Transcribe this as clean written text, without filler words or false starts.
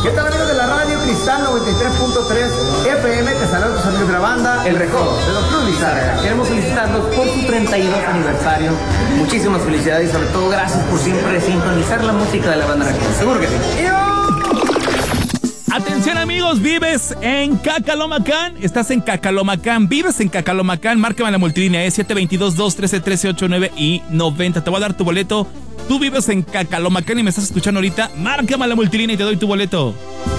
¿Qué tal, amigos de la radio Cristal 93.3 FM? Te saludan tus amigos de la banda El Recodo, de Don Cruz Lizárraga. Queremos felicitarlos por su 32 aniversario. Muchísimas felicidades y sobre todo gracias por siempre sintonizar la música de la banda Recodo. Seguro que sí. Atención, amigos, vives en Cacalomacán, estás en Cacalomacán, vives en Cacalomacán, márcame la multilínea, 722-213-1389 y 90, te voy a dar tu boleto. Tú vives en Cacalomacán y me estás escuchando ahorita, márcame la multilínea y te doy tu boleto.